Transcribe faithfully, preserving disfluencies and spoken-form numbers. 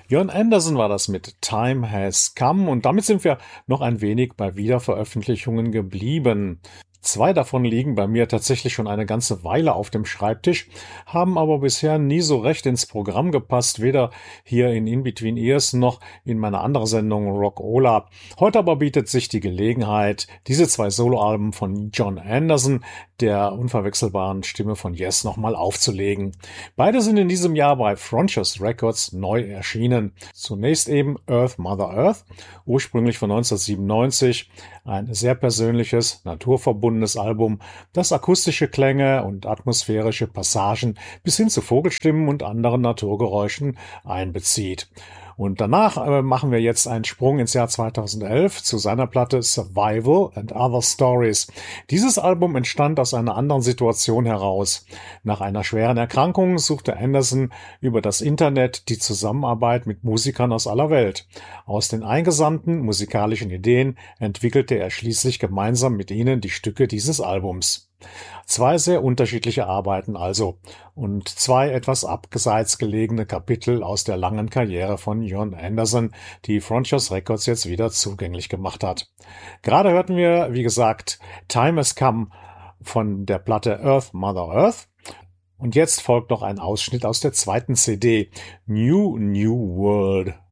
Jon Anderson war das mit Time Has Come und damit sind wir noch ein wenig bei Wiederveröffentlichungen geblieben. Zwei davon liegen bei mir tatsächlich schon eine ganze Weile auf dem Schreibtisch, haben aber bisher nie so recht ins Programm gepasst, weder hier in In Between Ears noch in meiner anderen Sendung Rockola. Heute aber bietet sich die Gelegenheit, diese zwei Soloalben von Jon Anderson, der unverwechselbaren Stimme von Yes, nochmal aufzulegen. Beide sind in diesem Jahr bei Frontiers Records neu erschienen. Zunächst eben Earth, Mother Earth, ursprünglich von neunzehnhundertsiebenundneunzig, ein sehr persönliches, naturverbundenes Album, das akustische Klänge und atmosphärische Passagen bis hin zu Vogelstimmen und anderen Naturgeräuschen einbezieht. Und danach äh, machen wir jetzt einen Sprung ins Jahr zweitausendelf zu seiner Platte Survival and Other Stories. Dieses Album entstand aus einer anderen Situation heraus. Nach einer schweren Erkrankung suchte Anderson über das Internet die Zusammenarbeit mit Musikern aus aller Welt. Aus den eingesandten musikalischen Ideen entwickelte er schließlich gemeinsam mit ihnen die Stücke dieses Albums. Zwei sehr unterschiedliche Arbeiten also und zwei etwas abseits gelegene Kapitel aus der langen Karriere von Jon Anderson, die Frontiers Records jetzt wieder zugänglich gemacht hat. Gerade hörten wir, wie gesagt, Time Has Come von der Platte Earth, Mother Earth. Und jetzt folgt noch ein Ausschnitt aus der zweiten C D, New New World.